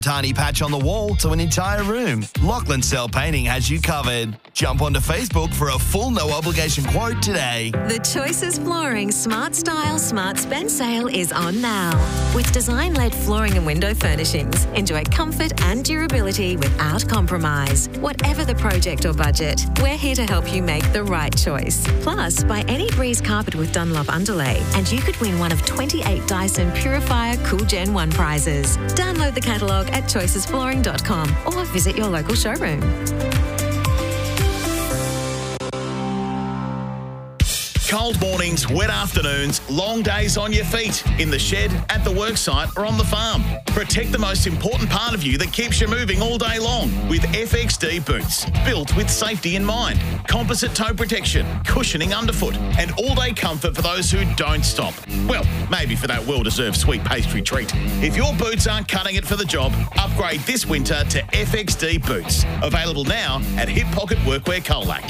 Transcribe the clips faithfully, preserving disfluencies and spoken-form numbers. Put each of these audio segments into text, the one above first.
Tiny patch on the wall to an entire room. Lachlan Cell Painting has you covered. Jump onto Facebook for a full no-obligation quote today. The Choices Flooring Smart Style Smart Spend sale is on now. With design-led flooring and window furnishings, enjoy comfort and durability without compromise. Whatever the project or budget, we're here to help you make the right choice. Plus, buy any Breeze carpet with Dunlop underlay and you could win one of twenty-eight Dyson Purifier Cool Gen one prizes. Download the catalogue at choices flooring dot com or visit your local showroom. Cold mornings, wet afternoons, long days on your feet, in the shed, at the worksite or on the farm. Protect the most important part of you that keeps you moving all day long with F X D boots. Built with safety in mind. Composite toe protection, cushioning underfoot and all-day comfort for those who don't stop. Well, maybe for that well-deserved sweet pastry treat. If your boots aren't cutting it for the job, upgrade this winter to F X D boots. Available now at Hip Pocket Workwear Colac.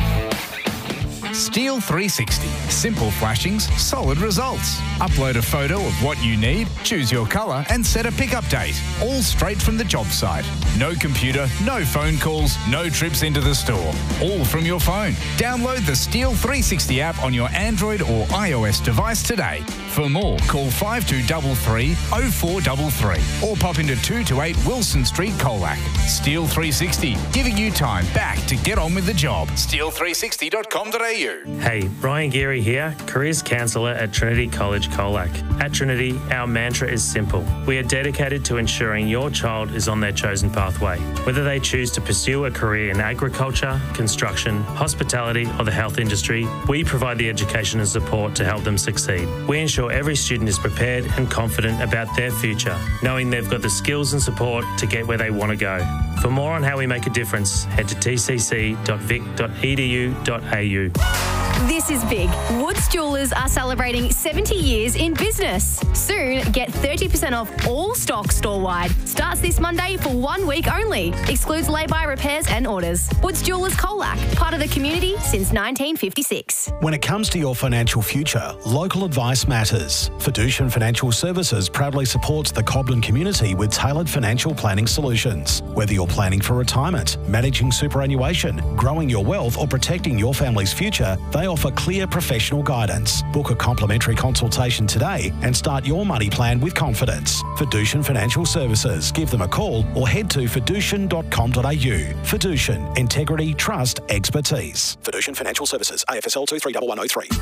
Steel three sixty. Simple flashings, solid results. Upload a photo of what you need, choose your colour and set a pickup date. All straight from the job site. No computer, no phone calls, no trips into the store. All from your phone. Download the Steel three sixty app on your Android or iOS device today. For more, call five two three three, oh four three three or pop into two to eight Wilson Street, Colac. Steel three sixty, giving you time back to get on with the job. steel three sixty dot com dot a u. Hey, Brian Geary here, Careers Counsellor at Trinity College Colac. At Trinity, our mantra is simple. We are dedicated to ensuring your child is on their chosen pathway. Whether they choose to pursue a career in agriculture, construction, hospitality or the health industry, we provide the education and support to help them succeed. We ensure every student is prepared and confident about their future, knowing they've got the skills and support to get where they want to go. For more on how we make a difference, head to t c c dot vic dot e d u dot a u. This is big. Woods Jewellers are celebrating seventy years in business. Soon, get thirty percent off all stock store-wide. Starts this Monday for one week only. Excludes lay-by repairs and orders. Woods Jewellers Colac, part of the community since nineteen fifty-six. When it comes to your financial future, local advice matters. Fiducian Financial Services proudly supports the Cobden community with tailored financial planning solutions. Whether you're planning for retirement, managing superannuation, growing your wealth or protecting your family's future, they offer clear professional guidance. Book a complimentary consultation today and start your money plan with confidence. Fiducian Financial Services. Give them a call or head to fiducian dot com dot a u. Fiducian. Integrity, trust, expertise. Fiducian Financial Services. A F S L two three one one oh three.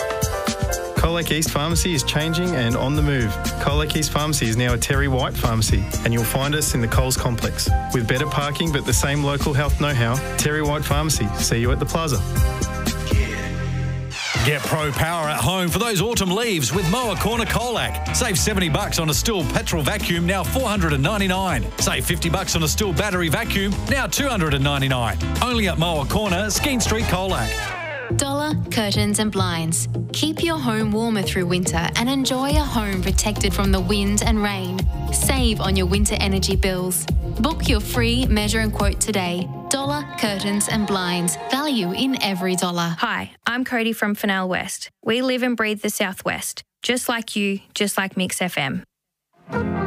Colac East Pharmacy is changing and on the move. Colac East Pharmacy is now a Terry White Pharmacy and you'll find us in the Coles complex. With better parking but the same local health know-how, Terry White Pharmacy. See you at the plaza. Get Pro Power at home for those autumn leaves with Mower Corner Colac. Save seventy bucks on a Stihl petrol vacuum, now four hundred ninety-nine. Save fifty bucks on a Stihl battery vacuum, now two hundred ninety-nine. Only at Mower Corner, Skene Street, Colac. Dollar Curtains and Blinds. Keep your home warmer through winter and enjoy a home protected from the wind and rain. Save on your winter energy bills. Book your free measure and quote today. Dollar Curtains and Blinds. Value in every dollar. Hi, I'm Cody from Fennell West. We live and breathe the Southwest. Just like you, just like Mix F M.